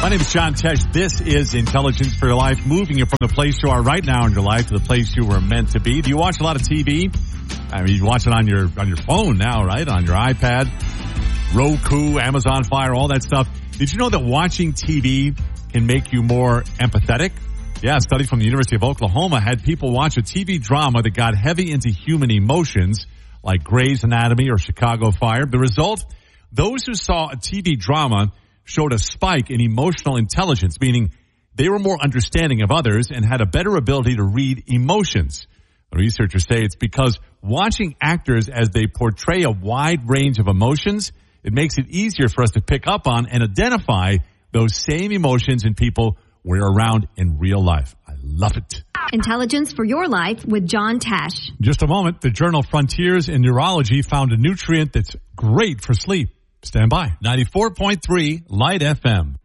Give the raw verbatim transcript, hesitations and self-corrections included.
My name is John Tesh. This is Intelligence for Your Life, moving you from the place you are right now in your life to the place you were meant to be. Do you watch a lot of T V? I mean, you watch it on your on your phone now, right? On your iPad, Roku, Amazon Fire, all that stuff. Did you know that watching T V can make you more empathetic? Yeah, a study from the University of Oklahoma had people watch a T V drama that got heavy into human emotions, like Grey's Anatomy or Chicago Fire. The result, those who saw a T V drama showed a spike in emotional intelligence, meaning they were more understanding of others and had a better ability to read emotions. The researchers say it's because watching actors as they portray a wide range of emotions, it makes it easier for us to pick up on and identify those same emotions in people we're around in real life. I love it. Intelligence for Your Life with John Tesh. In just a moment, the journal Frontiers in Neurology found a nutrient that's great for sleep. Stand by. ninety-four point three Light F M.